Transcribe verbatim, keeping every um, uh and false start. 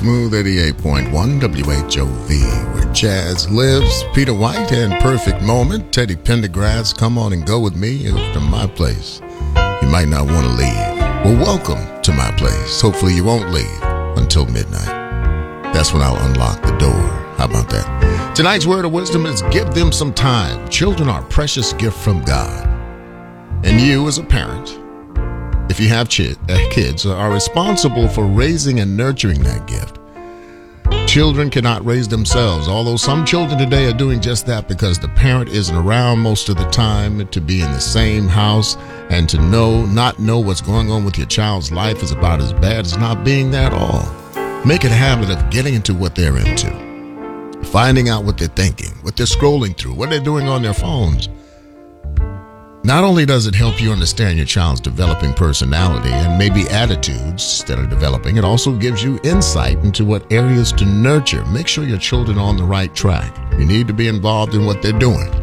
Smooth eighty-eight point one W H O V, where jazz lives. Peter White and Perfect Moment. Teddy Pendergrass, come on and go with me to my place. You might not want to leave. Well, welcome to my place. Hopefully you won't leave until midnight. That's when I'll unlock the door. How about that? Tonight's word of wisdom is give them some time. Children are a precious gift from God. And you as a parent, if you have ch- uh, kids, are responsible for raising and nurturing that gift. Children cannot raise themselves, although some children today are doing just that because the parent isn't around most of the time. To be in the same house and to know, not know what's going on with your child's life is about as bad as not being there at all. Make it a habit of getting into what they're into, finding out what they're thinking, what they're scrolling through, what they're doing on their phones. Not only does it help you understand your child's developing personality and maybe attitudes that are developing, it also gives you insight into what areas to nurture. Make sure your children are on the right track. You need to be involved in what they're doing.